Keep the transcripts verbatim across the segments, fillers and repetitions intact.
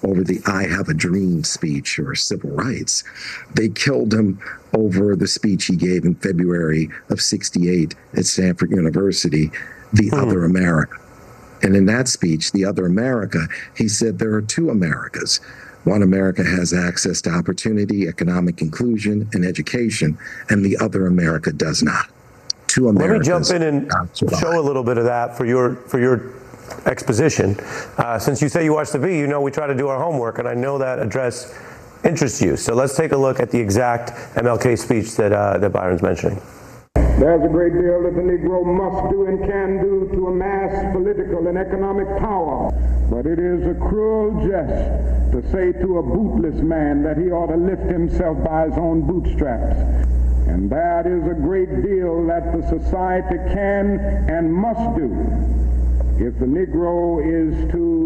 over the I Have a Dream speech or civil rights. They killed him over the speech he gave in February of sixty-eight at Stanford University, The hmm. Other America. And in that speech, The Other America, he said there are two Americas. One America has access to opportunity, economic inclusion, and education, and the other America does not. Two Americas. Let me jump in and show a little bit of that for your for your exposition. Uh, since you say you watch the V, you know we try to do our homework, and I know that address interests you. So let's take a look at the exact M L K speech that uh, that Byron's mentioning. There's a great deal that the Negro must do and can do to amass political and economic power, but it is a cruel jest to say to a bootless man that he ought to lift himself by his own bootstraps. And that is a great deal that the society can and must do if the Negro is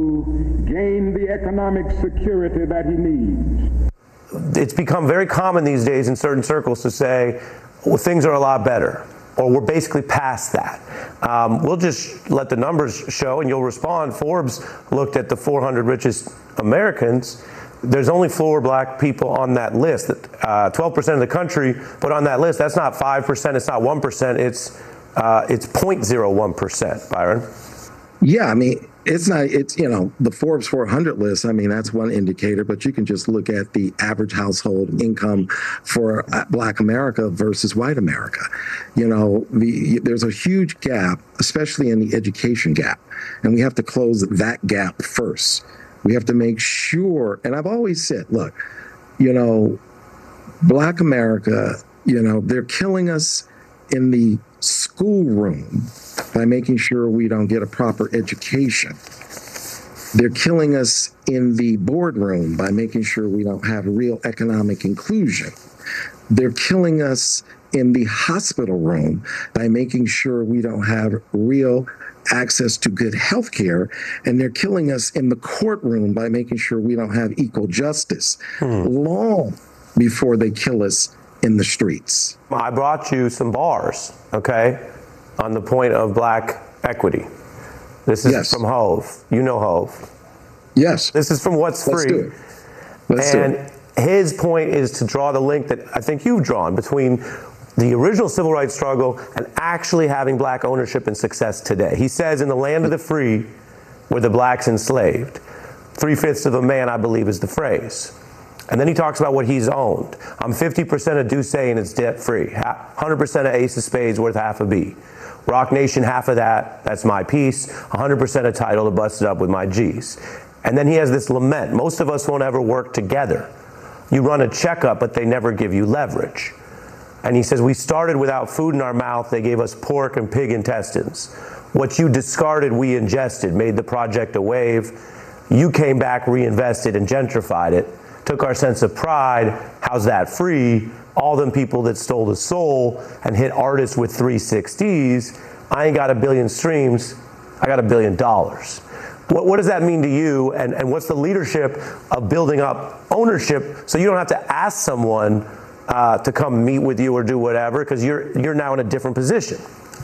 to gain the economic security that he needs. It's become very common these days in certain circles to say, well, things are a lot better, or we're basically past that. Um, we'll just let the numbers show, and you'll respond. Forbes looked at the four hundred richest Americans. There's only four black people on that list. Uh, twelve percent of the country, but on that list, that's not five percent, it's not one percent, it's uh, it's zero point zero one percent, Byron. Yeah, I mean, it's not, it's, you know, the Forbes four hundred list, I mean, that's one indicator, but you can just look at the average household income for Black America versus white America. You know, the, there's a huge gap, especially in the education gap, and we have to close that gap first. We have to make sure, and I've always said, look, you know, Black America, you know, they're killing us in the schoolroom by making sure we don't get a proper education. They're killing us in the boardroom by making sure we don't have real economic inclusion. They're killing us in the hospital room by making sure we don't have real access to good health care, and they're killing us in the courtroom by making sure we don't have equal justice hmm. long before they kill us in the streets. I brought you some bars, okay, on the point of black equity. This is yes. from Hove. You know Hove. Yes. This is from What's Let's Free. Do it. Let's and do it. His point is to draw the link that I think you've drawn between the original civil rights struggle and actually having black ownership and success today. He says, in the land of the free were the blacks enslaved. Three-fifths of a man, I believe, is the phrase. And then he talks about what he's owned. I'm fifty percent of Douce and it's debt-free. one hundred percent of Ace of Spades worth half a B. Rock Nation, half of that, that's my piece. one hundred percent of Title to bust it up with my G's. And then he has this lament. Most of us won't ever work together. You run a checkup, but they never give you leverage. And he says, we started without food in our mouth. They gave us pork and pig intestines. What you discarded, we ingested, made the project a wave. You came back, reinvested, and gentrified it. Took our sense of pride. How's that free? All them people that stole the soul and hit artists with three sixties. I ain't got a billion streams. I got a billion dollars. What, what does that mean to you? And, and what's the leadership of building up ownership so you don't have to ask someone uh, to come meet with you or do whatever, because you're you're now in a different position?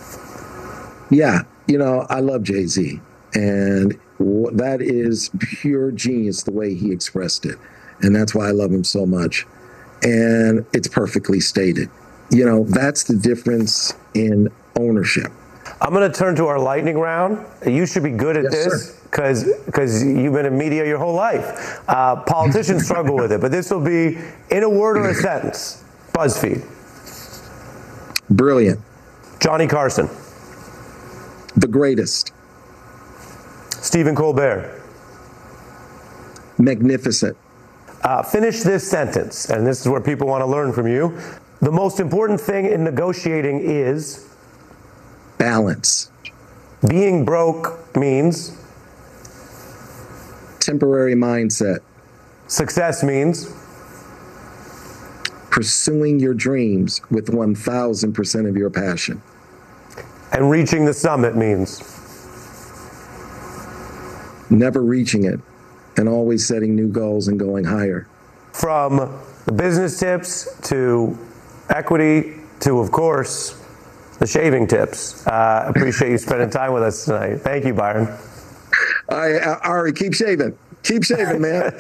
Yeah, you know, I love Jay-Z, and that is pure genius the way he expressed it. And that's why I love him so much. And it's perfectly stated. You know, that's the difference in ownership. I'm going to turn to our lightning round. You should be good at yes, this because because you've been in media your whole life. Uh, politicians struggle with it, but this will be in a word or a sentence. BuzzFeed. Brilliant. Johnny Carson. The greatest. Stephen Colbert. Magnificent. Uh, finish this sentence, and this is where people want to learn from you. The most important thing in negotiating is? Balance. Being broke means? Temporary mindset. Success means? Pursuing your dreams with one thousand percent of your passion. And reaching the summit means? Never reaching it, and always setting new goals and going higher. From the business tips to equity to, of course, the shaving tips. Uh, appreciate you spending time with us tonight. Thank you, Byron. All right, Ari, keep shaving. Keep shaving, man.